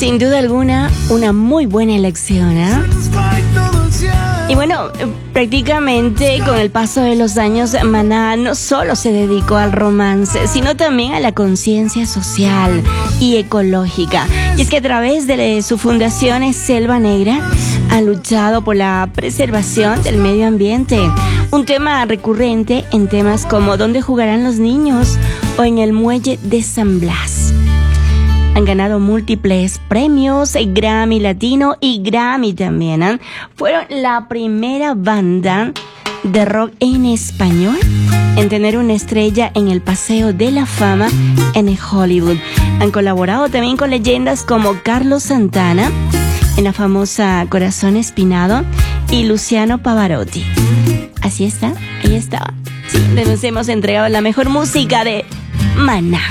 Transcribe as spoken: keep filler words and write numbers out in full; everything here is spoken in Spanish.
Sin duda alguna, una muy buena elección, ¿eh? Y bueno, prácticamente con el paso de los años, Maná no solo se dedicó al romance, sino también a la conciencia social y ecológica. Y es que a través de su fundación Selva Negra ha luchado por la preservación del medio ambiente, un tema recurrente en temas como ¿dónde jugarán los niños? O en el muelle de San Blas. Han ganado múltiples premios, Grammy Latino y Grammy también, ¿eh? Fueron la primera banda de rock en español en tener una estrella en el Paseo de la Fama en Hollywood. Han colaborado también con leyendas como Carlos Santana en la famosa Corazón Espinado y Luciano Pavarotti. Así está, ahí estaba. Sí, les hemos entregado la mejor música de Maná.